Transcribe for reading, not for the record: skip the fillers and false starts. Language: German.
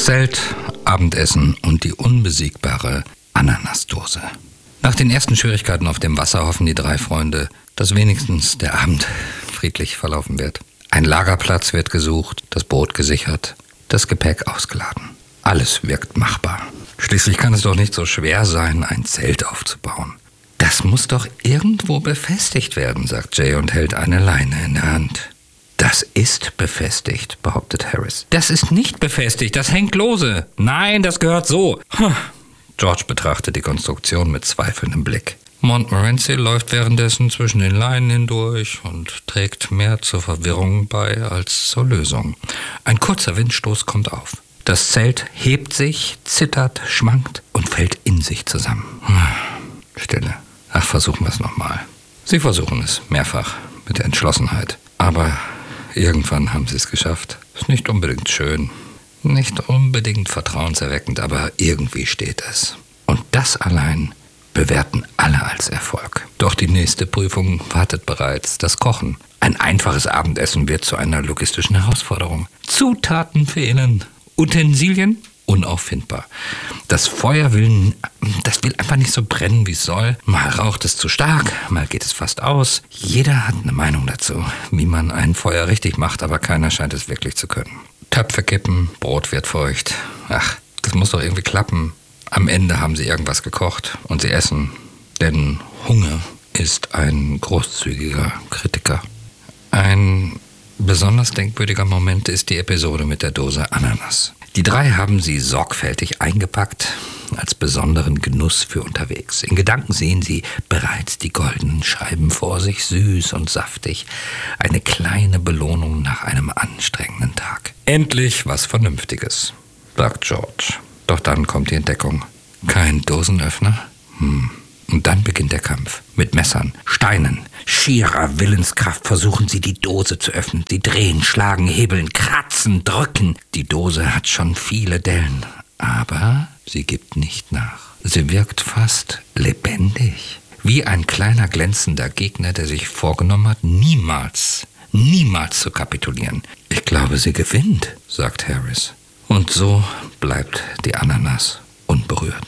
Zelt, Abendessen und die unbesiegbare Ananasdose. Nach den ersten Schwierigkeiten auf dem Wasser hoffen die 3 Freunde, dass wenigstens der Abend friedlich verlaufen wird. Ein Lagerplatz wird gesucht, das Boot gesichert, das Gepäck ausgeladen. Alles wirkt machbar. Schließlich kann es doch nicht so schwer sein, ein Zelt aufzubauen. Das muss doch irgendwo befestigt werden, sagt Jay und hält eine Leine in der Hand. Das ist befestigt, behauptet Harris. Das ist nicht befestigt, das hängt lose. Nein, das gehört so. George betrachtet die Konstruktion mit zweifelndem Blick. Montmorency läuft währenddessen zwischen den Leinen hindurch und trägt mehr zur Verwirrung bei als zur Lösung. Ein kurzer Windstoß kommt auf. Das Zelt hebt sich, zittert, schwankt und fällt in sich zusammen. Stille. Ach, versuchen wir es nochmal. Sie versuchen es, mehrfach, mit Entschlossenheit. Aber irgendwann haben sie es geschafft. Ist nicht unbedingt schön, nicht unbedingt vertrauenserweckend, aber irgendwie steht es. Und das allein bewerten alle als Erfolg. Doch die nächste Prüfung wartet bereits, das Kochen. Ein einfaches Abendessen wird zu einer logistischen Herausforderung. Zutaten fehlen, Utensilien unauffindbar. Das Feuer will einfach nicht so brennen, wie es soll. Mal raucht es zu stark, mal geht es fast aus. Jeder hat eine Meinung dazu, wie man ein Feuer richtig macht, aber keiner scheint es wirklich zu können. Töpfe kippen, Brot wird feucht. Ach, das muss doch irgendwie klappen. Am Ende haben sie irgendwas gekocht und sie essen. Denn Hunger ist ein großzügiger Kritiker. Ein besonders denkwürdiger Moment ist die Episode mit der Dose Ananas. Die 3 haben sie sorgfältig eingepackt, als besonderen Genuss für unterwegs. In Gedanken sehen sie bereits die goldenen Scheiben vor sich, süß und saftig. Eine kleine Belohnung nach einem anstrengenden Tag. Endlich was Vernünftiges, sagt George. Doch dann kommt die Entdeckung. Kein Dosenöffner? Und dann beginnt der Kampf. Mit Messern, Steinen, schierer Willenskraft versuchen sie, die Dose zu öffnen. Sie drehen, schlagen, hebeln, kratzen, drücken. Die Dose hat schon viele Dellen, aber sie gibt nicht nach. Sie wirkt fast lebendig. Wie ein kleiner glänzender Gegner, der sich vorgenommen hat, niemals zu kapitulieren. Ich glaube, sie gewinnt, sagt Harris. Und so bleibt die Ananas unberührt.